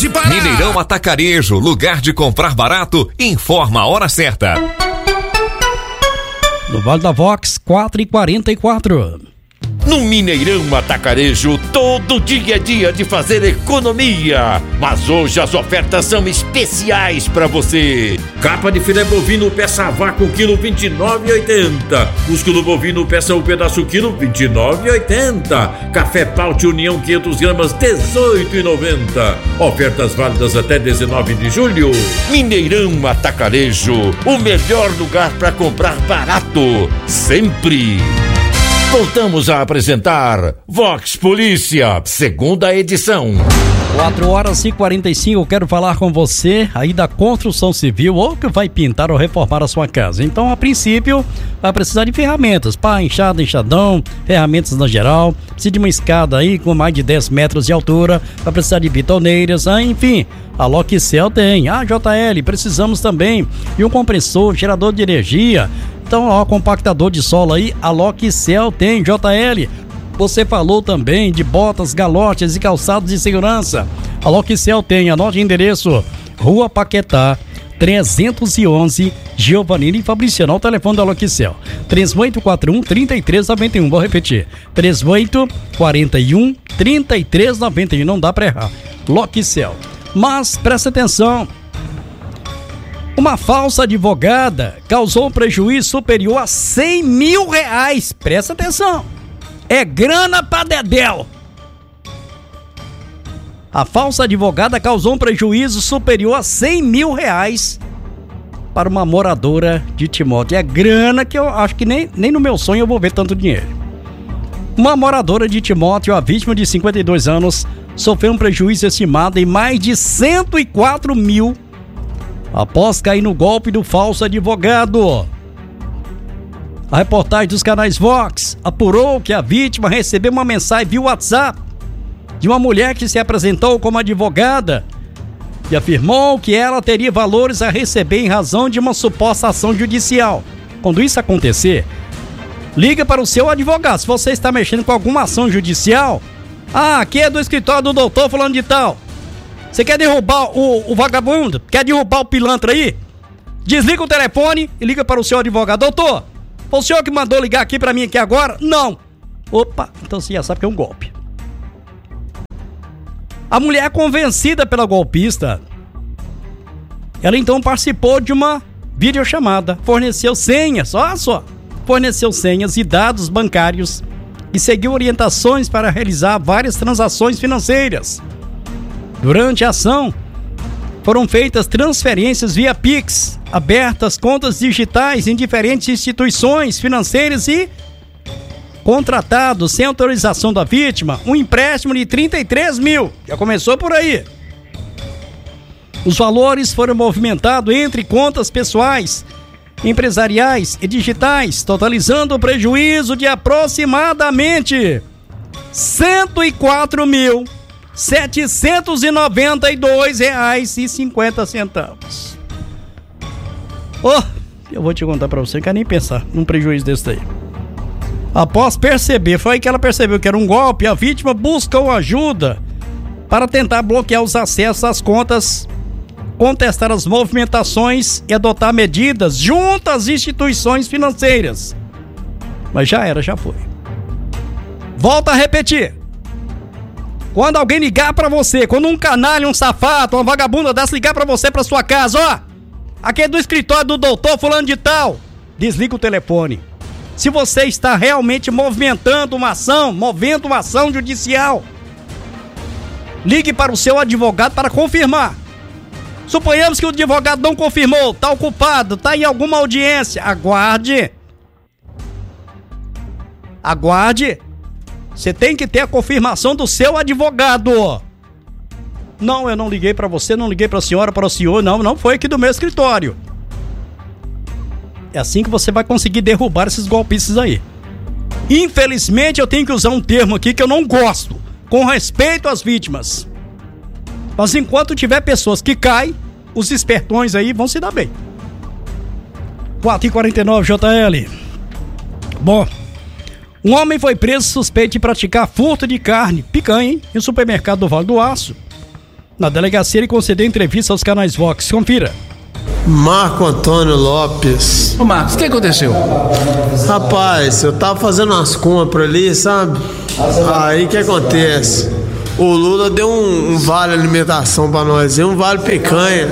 de Pará. Mineirão Atacarejo, lugar de comprar barato, informa a hora certa. No Vale da Vox, 4h44. No Mineirão Atacarejo, todo dia é dia de fazer economia. Mas hoje as ofertas são especiais para você. Capa de filé bovino peça a vácuo quilo 29,80. Músculo bovino peça o pedaço quilo 29,80. Café Paute União 500 gramas 18,90. Ofertas válidas até 19 de julho. Mineirão Atacarejo, o melhor lugar para comprar barato, sempre. Voltamos a apresentar Vox Polícia, segunda edição. 4h45, eu quero falar com você aí da construção civil ou que vai pintar ou reformar a sua casa. Então, a princípio, vai precisar de ferramentas, pá, enxada, enxadão, ferramentas na geral, precisa de uma escada aí com mais de 10 metros de altura, vai precisar de bitoneiras, enfim, a Loquicel tem, a JL, precisamos também de um compressor, gerador de energia. Então, ó, compactador de solo aí, a Loquicel tem, JL. Você falou também de botas, galotes e calçados de segurança. A Loquicel tem, anote o endereço, Rua Paquetá, 311, Giovanini e Fabriciano. O telefone da Loquicel, 3841-3391, vou repetir, 3841-3391, não dá pra errar, Loquicel. Mas, presta atenção, uma falsa advogada causou um prejuízo superior a R$100 mil. Presta atenção. É grana pra dedéu. A falsa advogada causou um prejuízo superior a R$100 mil para uma moradora de Timóteo. É grana que eu acho que nem no meu sonho eu vou ver tanto dinheiro. Uma moradora de Timóteo, a vítima de 52 anos, sofreu um prejuízo estimado em mais de R$104 mil após cair no golpe do falso advogado. A reportagem dos canais Vox apurou que a vítima recebeu uma mensagem via WhatsApp de uma mulher que se apresentou como advogada e afirmou que ela teria valores a receber em razão de uma suposta ação judicial. Quando isso acontecer, liga para o seu advogado. Se você está mexendo com alguma ação judicial, aqui é do escritório do doutor falando de tal. Você quer derrubar o vagabundo? Quer derrubar o pilantra aí? Desliga o telefone e liga para o seu advogado. Doutor, foi o senhor que mandou ligar aqui para mim aqui agora? Não. Opa, então você já sabe que é um golpe. A mulher, convencida pela golpista, ela então participou de uma videochamada, forneceu senhas, olha só, forneceu senhas e dados bancários e seguiu orientações para realizar várias transações financeiras. Durante a ação, foram feitas transferências via Pix, abertas contas digitais em diferentes instituições financeiras e contratado, sem autorização da vítima, um empréstimo de 33 mil. Já começou por aí. Os valores foram movimentados entre contas pessoais, empresariais e digitais, totalizando o prejuízo de aproximadamente R$104.792,50. Eu vou te contar pra você, não quero nem pensar num prejuízo desse daí. Após perceber, foi aí que ela percebeu que era um golpe, a vítima buscou ajuda para tentar bloquear os acessos às contas, contestar as movimentações e adotar medidas junto às instituições financeiras. Mas já foi. Volto a repetir. Quando alguém ligar pra você, quando um canalha, um safado, uma vagabunda dessa ligar pra você, pra sua casa, aqui é do escritório do doutor fulano de tal, desliga o telefone. Se você está realmente movendo uma ação judicial, ligue para o seu advogado para confirmar. Suponhamos que o advogado não confirmou, está ocupado, está em alguma audiência. Aguarde. Você tem que ter a confirmação do seu advogado. Não, eu não liguei para você, não liguei para a senhora, para o senhor, não foi aqui do meu escritório. É assim que você vai conseguir derrubar esses golpistas aí. Infelizmente, eu tenho que usar um termo aqui que eu não gosto, com respeito às vítimas. Mas enquanto tiver pessoas que caem, os espertões aí vão se dar bem. 4h49, JL. Bom, um homem foi preso suspeito de praticar furto de carne, picanha, hein, em um supermercado do Vale do Aço. Na delegacia ele concedeu entrevista aos canais Vox. Confira. Marco Antônio Lopes. Ô Marcos, o que aconteceu? Rapaz, eu tava fazendo umas compras ali, sabe? Aí o que acontece? O Lula deu um vale alimentação pra nós, um vale picanha.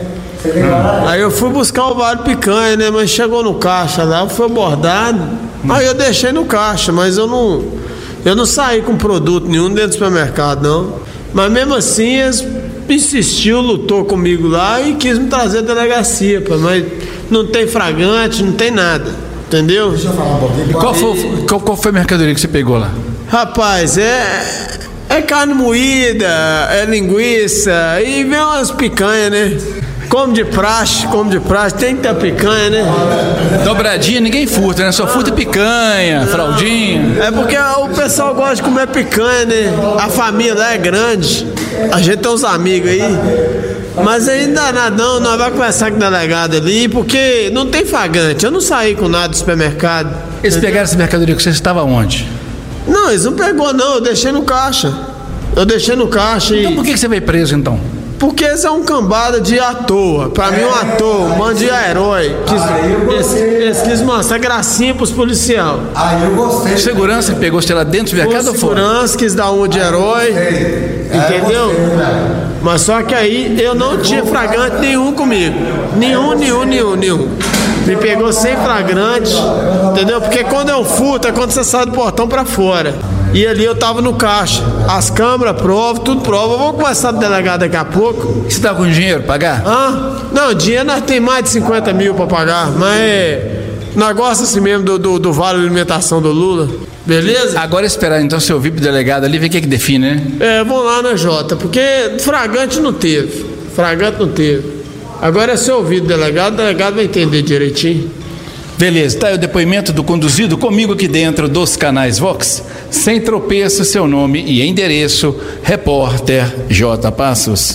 Aí eu fui buscar o vale picanha, né? Mas chegou no caixa lá, foi abordado. Aí eu deixei no caixa, mas eu não saí com produto nenhum dentro do supermercado, não. Mas mesmo assim, eles insistiu, lutou comigo lá e quis me trazer a delegacia, pô. Mas não tem flagrante, não tem nada, entendeu? Deixa eu falar um pouquinho. Qual foi a mercadoria que você pegou lá? Rapaz, é carne moída, é linguiça e vem umas picanhas, né? Come de praxe, tem que ter picanha, né? Dobradinha ninguém furta, né? Só furta picanha, fraldinha. É porque o pessoal gosta de comer picanha, né? A família lá é grande, a gente tem uns amigos aí. Mas ainda nada não, nós vamos conversar com o delegado ali, porque não tem flagrante, eu não saí com nada do supermercado. Eles pegaram essa mercadoria que você estava onde? Não, eles não pegou não, eu deixei no caixa. Então por que você veio preso então? Porque esse é um cambada de à toa. Pra mim, um ator, um bando de herói. Eles quis mostrar gracinha pros policiais. Eu gostei. Segurança que pegou você lá dentro do mercado ou fora? Segurança quis dar uma de herói. Entendeu? Mas só que aí eu não tinha flagrante nenhum comigo. Nenhum. Me pegou sem flagrante. Entendeu? Porque quando eu furto é quando você sai do portão pra fora. E ali eu tava no caixa. As câmeras provam, tudo prova. Eu vou conversar com o delegado daqui a pouco. Você tá com dinheiro pra pagar? Não, dinheiro nós tem mais de 50 mil pra pagar. Mas nós gostamos assim mesmo do vale alimentação do Lula. Beleza? Agora esperar então você ouvir pro delegado ali, ver o que define, né? Vamos lá na Jota, porque flagrante não teve. Agora é seu ouvido, o delegado vai entender direitinho. Beleza, tá aí o depoimento do conduzido comigo aqui dentro dos canais Vox. Sem tropeço, seu nome e endereço, repórter J. Passos.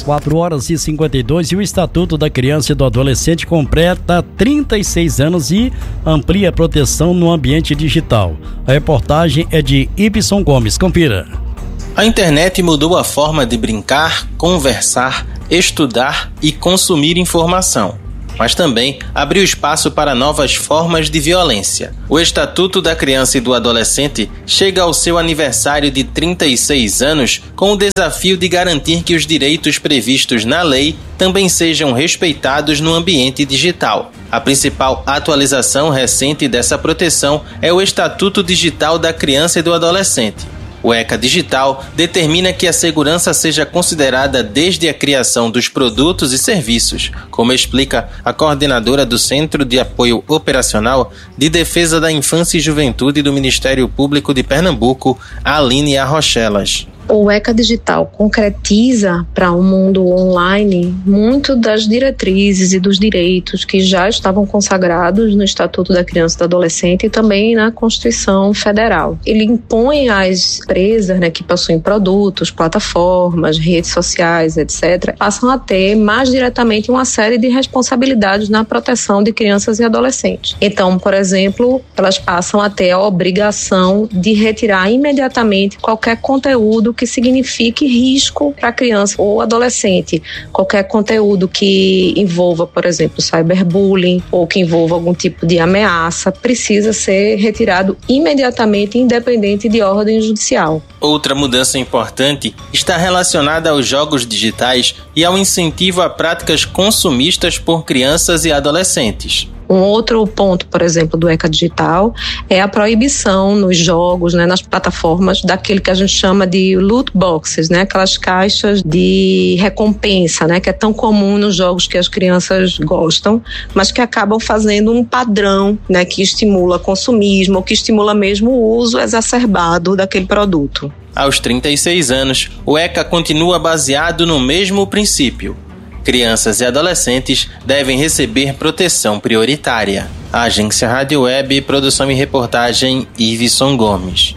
4h52 e o Estatuto da Criança e do Adolescente completa 36 anos e amplia a proteção no ambiente digital. A reportagem é de Ibson Gomes. Confira. A internet mudou a forma de brincar, conversar, estudar e consumir informação, mas também abriu espaço para novas formas de violência. O Estatuto da Criança e do Adolescente chega ao seu aniversário de 36 anos com o desafio de garantir que os direitos previstos na lei também sejam respeitados no ambiente digital. A principal atualização recente dessa proteção é o Estatuto Digital da Criança e do Adolescente. O ECA Digital determina que a segurança seja considerada desde a criação dos produtos e serviços, como explica a coordenadora do Centro de Apoio Operacional de Defesa da Infância e Juventude do Ministério Público de Pernambuco, Aline Arrochelas. O ECA Digital concretiza para o mundo online muito das diretrizes e dos direitos que já estavam consagrados no Estatuto da Criança e do Adolescente e também na Constituição Federal. Ele impõe às empresas, que possuem produtos, plataformas, redes sociais, etc., passam a ter mais diretamente uma série de responsabilidades na proteção de crianças e adolescentes. Então, por exemplo, elas passam a ter a obrigação de retirar imediatamente qualquer conteúdo que signifique risco para a criança ou adolescente. Qualquer conteúdo que envolva, por exemplo, cyberbullying ou que envolva algum tipo de ameaça precisa ser retirado imediatamente, independente de ordem judicial. Outra mudança importante está relacionada aos jogos digitais e ao incentivo a práticas consumistas por crianças e adolescentes. Um outro ponto, por exemplo, do ECA Digital é a proibição nos jogos, nas plataformas, daquele que a gente chama de loot boxes, aquelas caixas de recompensa, que é tão comum nos jogos que as crianças gostam, mas que acabam fazendo um padrão, que estimula consumismo ou que estimula mesmo o uso exacerbado daquele produto. Aos 36 anos, o ECA continua baseado no mesmo princípio. Crianças e adolescentes devem receber proteção prioritária. A Agência Rádio Web, produção e reportagem, Ivison Gomes.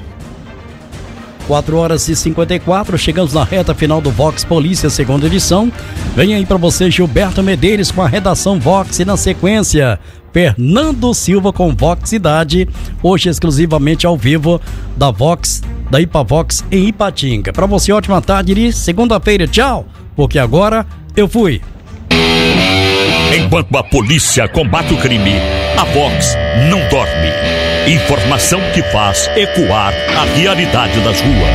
4h54, chegamos na reta final do Vox Polícia, segunda edição. Vem aí para você Gilberto Medeiros com a redação Vox e na sequência Fernando Silva com Vox Cidade, hoje exclusivamente ao vivo da Vox, da Ipavox em Ipatinga. Para você, ótima tarde de segunda-feira. Tchau! porque agora eu fui. Enquanto a polícia combate o crime, a Vox não dorme. Informação que faz ecoar a realidade das ruas.